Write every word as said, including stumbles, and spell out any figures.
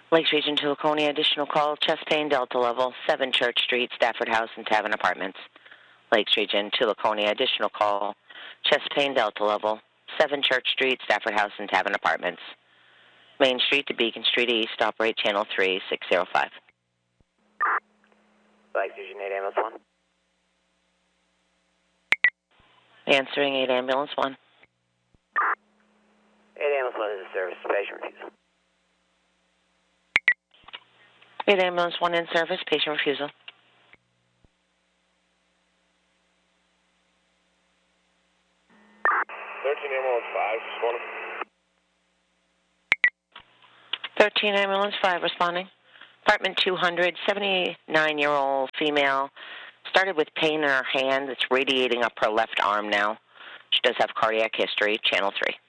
Lakes Region to Laconia, additional call, chest pain, Delta level, seven Church Street, Stafford House and Tavern Apartments. Lakes Region to Laconia, additional call, chest pain, Delta level, seven Church Street, Stafford House and Tavern Apartments. Main Street to Beacon Street East, operate channel three six zero five. Lakes Region eight Ambulance one. Answering eight Ambulance one. eight Ambulance one is a service, patient refusal. eight Ambulance one in service, patient refusal. thirteen Ambulance five, responding. thirteen Ambulance five responding. Apartment two hundred, seventy-nine-year-old female, started with pain in her hand. It's radiating up her left arm now. She does have cardiac history, channel three.